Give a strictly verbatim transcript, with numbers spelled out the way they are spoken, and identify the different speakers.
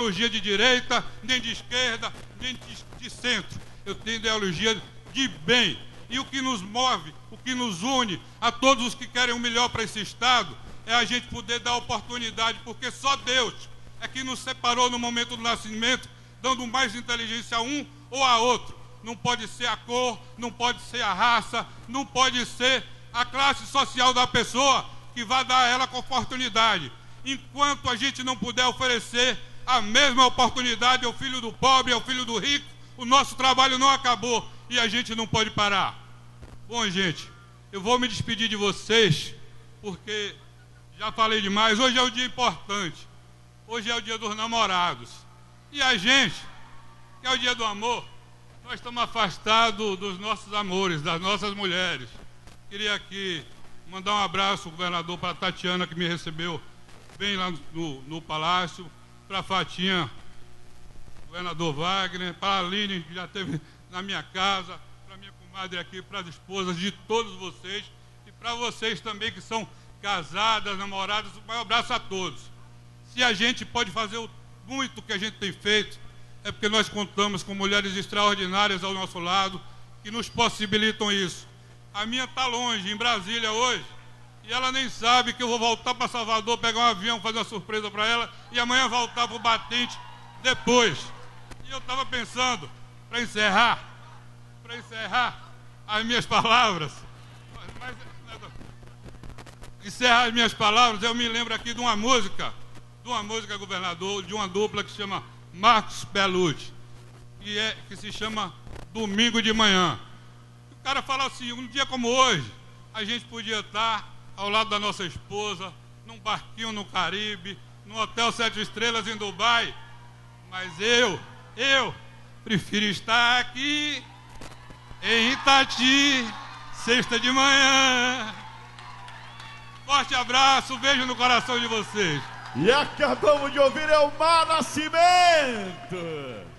Speaker 1: ideologia de direita, nem de esquerda, nem de, de centro. Eu tenho ideologia de bem. E o que nos move, o que nos une a todos os que querem o melhor para esse Estado, é a gente poder dar oportunidade, porque só Deus é que nos separou no momento do nascimento, dando mais inteligência a um ou a outro. Não pode ser a cor, não pode ser a raça, não pode ser a classe social da pessoa que vai dar a ela com oportunidade. Enquanto a gente não puder oferecer a mesma oportunidade ao filho do pobre, ao filho do rico, o nosso trabalho não acabou e a gente não pode parar. Bom, gente, eu vou me despedir de vocês, porque já falei demais. Hoje é um dia importante. Hoje é o dia dos namorados. E a gente, que é o dia do amor, nós estamos afastados dos nossos amores, das nossas mulheres. Queria aqui mandar um abraço, governador, para a Tatiana, que me recebeu bem lá no, no palácio, para a Fatinha, governador Wagner, para a Aline, que já esteve na minha casa, para a minha comadre aqui, para as esposas de todos vocês, e para vocês também que são casadas, namoradas, um maior abraço a todos. Se a gente pode fazer o muito que a gente tem feito, é porque nós contamos com mulheres extraordinárias ao nosso lado, que nos possibilitam isso. A minha está longe, em Brasília hoje, e ela nem sabe que eu vou voltar para Salvador, pegar um avião, fazer uma surpresa para ela, e amanhã voltar para o Batente depois. E eu estava pensando, para encerrar, para encerrar as minhas palavras, mas, encerrar as minhas palavras, eu me lembro aqui de uma música, de uma música, governador, de uma dupla que se chama Marcos Bellucci, que, é, que se chama Domingo de Manhã. O cara fala assim, um dia como hoje, a gente podia estar ao lado da nossa esposa, num barquinho no Caribe, num hotel sete estrelas em Dubai, mas eu, eu prefiro estar aqui em Itati, sexta de manhã. Forte abraço, beijo no coração de vocês.
Speaker 2: E acabamos de ouvir Elmar Nascimento.